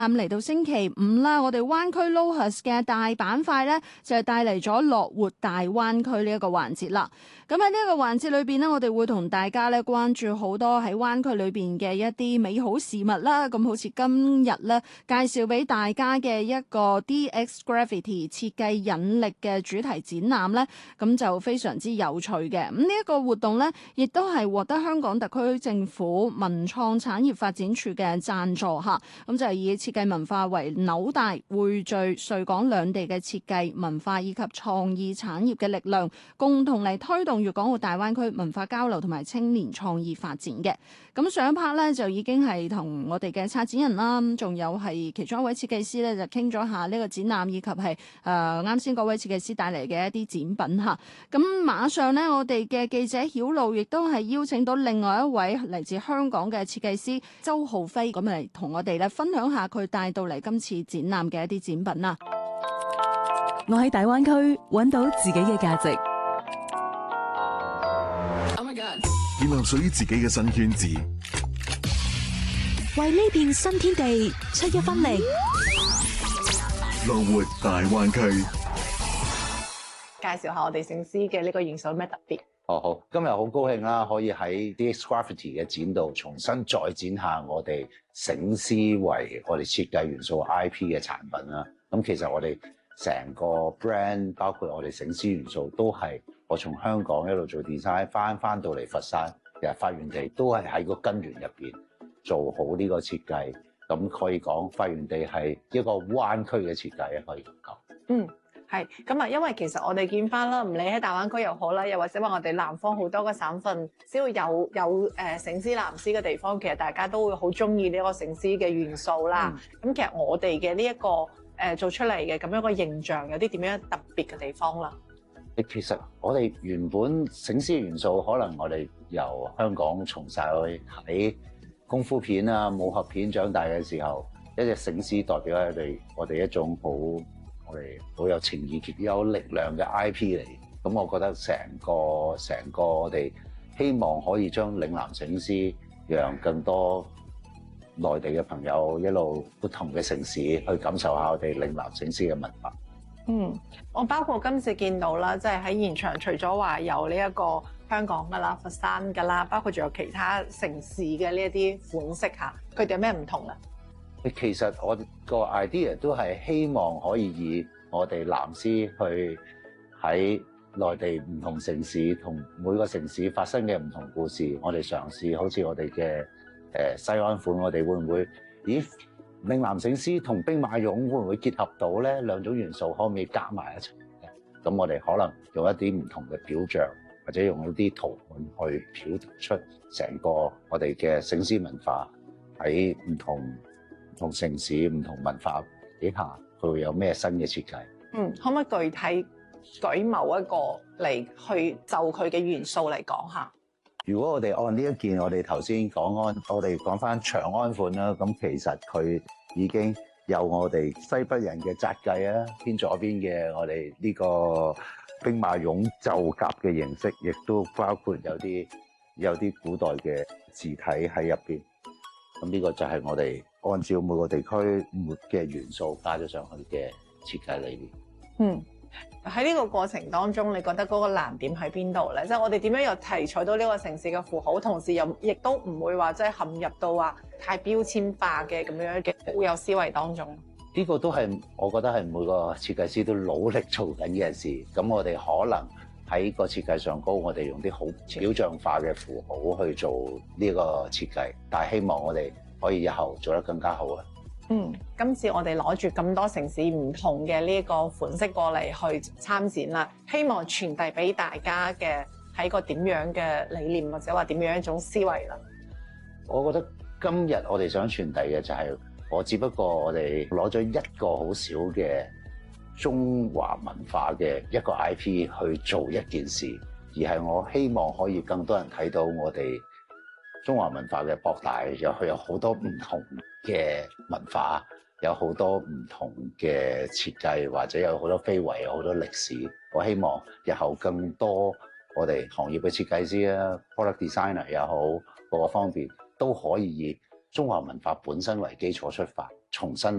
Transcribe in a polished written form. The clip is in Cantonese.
嚟到星期五啦，我哋灣區 LOHUS 嘅大板塊咧就係帶嚟咗樂活大灣區呢一個環節啦。咁喺呢一個環節裏邊呢，我哋會同大家咧關注好多喺灣區裏邊嘅一啲美好事物啦。咁好似今日咧介紹俾大家嘅一個 DX Gravity 設計引力嘅主題展覽咧，咁就非常之有趣嘅。咁呢一個活動咧，亦都係獲得香港特區政府文創產業發展處嘅贊助嚇。咁就係以設計文化為紐帶，匯聚穗港兩地嘅設計文化以及創意產業嘅力量，共同嚟推動粵港澳大灣區文化交流同埋青年創意發展嘅。咁上一 part 咧就已經係同我哋嘅策展人啦，仲有係其中一位設計師咧就傾咗下呢個展覽以及係啱先嗰位設計師帶嚟嘅一啲展品嚇。咁馬上咧，我哋嘅記者曉露亦都係邀請到另外一位嚟自香港嘅設計師周浩輝，咁嚟同我哋咧分享下佢帶到嚟今次展覽嘅一啲展品啦。 我喺大灣區揾到自己嘅價值， 建立屬於自己嘅新圈子， 為呢片新天地出一分力。 樂活大灣區， 介紹下我哋醒獅嘅呢個元素有咩特別？ 好，今日好高興啦，可以喺 DX Gravity 嘅展度重新再展下我哋醒獅為我哋設計元素 IP 嘅產品啦。咁其實我哋成個 brand 包括我哋醒獅元素都係我從香港一路做 design 翻到嚟佛山，其實發源地都係喺個根源入邊做好呢個設計。咁可以講發源地係一個灣區嘅設計啊，可以咁講。 係咁啊，因為其實我哋見翻啦，唔理喺大灣區又好啦，又或者話我哋南方好多個省份，只要有醒獅南獅嘅地方，其實大家都會好中意呢個醒獅嘅元素啦。咁其實我哋嘅呢一個做出嚟嘅咁樣個形象，有啲點樣特別嘅地方啦？ 其實我哋原本醒獅嘅元素，可能我哋由香港從細去睇功夫片啊、武俠片長大嘅時候，一隻醒獅代表我哋一種好有情義、極有力量嘅 IP 嚟。咁我覺得成個我哋希望可以將嶺南醒獅，讓更多內地嘅朋友一路不同嘅城市去感受下我哋嶺南醒獅嘅文化。 我包括今次見到啦，即係喺現場，除咗話有呢一個香港噶啦、佛山噶啦，包括仲有其他城市嘅呢一啲款式嚇，佢哋有咩唔同咧？ 其實我個 idea 都係希望可以以我哋藍絲去喺內地唔同城市同每個城市發生嘅唔同故事，我哋嘗試好似我哋嘅西安款，我哋會唔會嶺南醒獅同兵馬俑會唔會結合到咧？兩種元素可唔可以加埋一齊咧？咁我哋可能用一啲唔同嘅表象，或者用一啲圖案去表達出成個我哋嘅醒獅文化喺唔同城市、唔同文化底下，佢會有咩新嘅設計？ 可唔可以具體舉某一個嚟去就佢嘅元素嚟講下？ 如果我哋按呢一件，我哋頭先我哋講翻長安款啦，咁其實佢已經有我哋西北人嘅紮計啊，偏左邊嘅我哋呢個兵馬俑袖甲嘅形式，亦都包括有啲古代嘅字體喺入邊。咁呢個就係我哋按照每個地區活嘅元素加咗上去嘅設計理念。 喺呢個過程當中，你覺得嗰個難點喺邊度咧？即係我哋點樣又提取到呢個城市嘅符號，同時又亦都唔會話即係陷入到話太標籤化嘅咁樣嘅固有思維當中。 呢個都係我覺得係每個設計師都努力做緊嘅事。咁我哋可能喺個設計上高，我哋用啲好表象化嘅符號去做呢個設計，但係希望我哋可以以後做得更加好啊！ 今次我哋攞住咁多城市唔同嘅呢一個款式過嚟去參展啦，希望傳遞俾大家嘅係一個點樣嘅理念，或者話點樣一種思維啦。 我覺得今日我哋想傳遞嘅就係，只不過我哋攞咗一個好少嘅中華文化嘅一個 IP 去做一件事，而係我希望可以更多人睇到我哋中華文化嘅博大，佢有好多唔同嘅文化，有好多唔同嘅設計，或者有好多非遺，有好多歷史。我希望日後更多我哋行業嘅設計師啊、product designer 也好，各個方面都可以以中華文化本身為基礎出發，重新